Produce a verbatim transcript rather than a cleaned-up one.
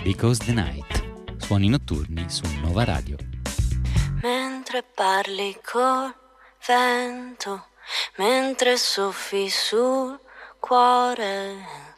Because the Night. Suoni notturni su Nova Radio. Mentre parli col vento, mentre soffi sul cuore,